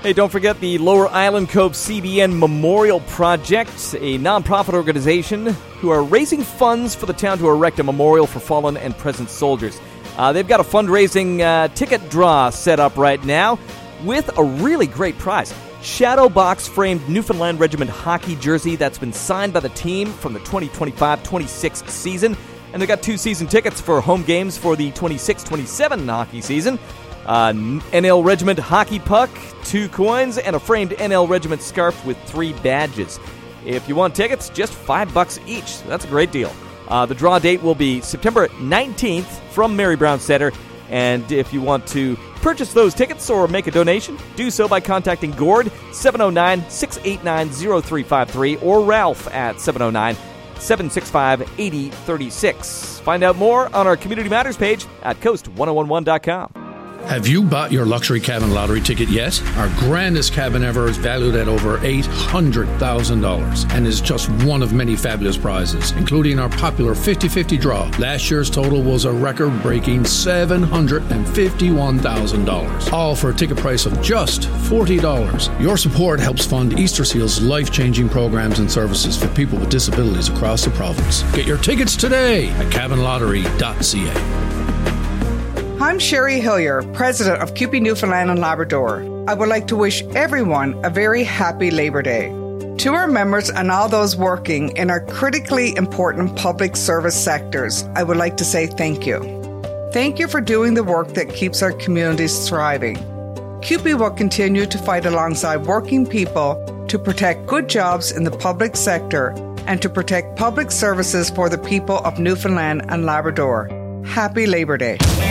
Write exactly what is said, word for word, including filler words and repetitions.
Hey, don't forget the Lower Island Cove C B N Memorial Project, a nonprofit organization who are raising funds for the town to erect a memorial for fallen and present soldiers. Uh, they've got a fundraising uh, ticket draw set up right now with a really great prize. Shadow box framed Newfoundland Regiment hockey jersey that's been signed by the team from the twenty twenty-five twenty-six season. And they got two season tickets for home games for the twenty-six twenty-seven hockey season. Uh, N L Regiment hockey puck, two coins, and a framed N L Regiment scarf with three badges. If you want tickets, just five bucks each. That's a great deal. Uh, the draw date will be September nineteenth from Mary Brown Center. And if you want to purchase those tickets or make a donation, do so by contacting Gord, seven oh nine, six eight nine, oh three five three, or Ralph at seven oh nine, seven six five, eight oh three six. Find out more on our Community Matters page at coast ten eleven dot com. Have you bought your luxury cabin lottery ticket yet? Our grandest cabin ever is valued at over eight hundred thousand dollars and is just one of many fabulous prizes, including our popular fifty-fifty draw. Last year's total was a record-breaking seven hundred fifty-one thousand dollars, all for a ticket price of just forty dollars. Your support helps fund Easter Seal's life-changing programs and services for people with disabilities across the province. Get your tickets today at cabin lottery dot c a. I'm Sherry Hillier, President of C U P E Newfoundland and Labrador. I would like to wish everyone a very happy Labor Day. To our members and all those working in our critically important public service sectors, I would like to say thank you. Thank you for doing the work that keeps our communities thriving. C U P E will continue to fight alongside working people to protect good jobs in the public sector and to protect public services for the people of Newfoundland and Labrador. Happy Labor Day.